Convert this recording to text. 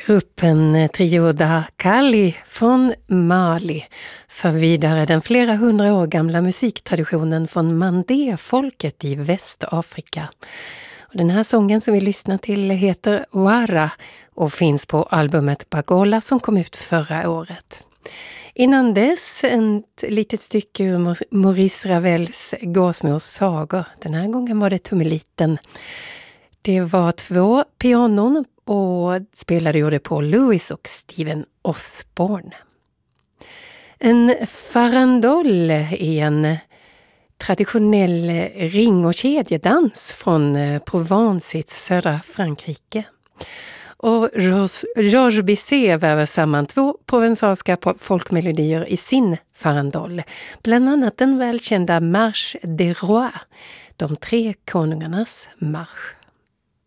Gruppen Trio da Cali från Mali för vidare den flera hundra år gamla musiktraditionen från Mandé-folket i Västafrika. Och den här sången som vi lyssnar till heter Wara och finns på albumet Bagola som kom ut förra året. Innan dess ett litet stycke ur Maurice Ravels Gåsmors sagor. Den här gången var det Tummeliten. Det var 2 pianon och spelade gjorde Paul Lewis och Steven Osborne. En farandole är en traditionell ring- och kedjedans från Provence i södra Frankrike. Och Georges Bizet väver samman 2 provensalska folkmelodier i sin farandole. Bland annat den välkända Marche des Rois, de 3 konungarnas marsch.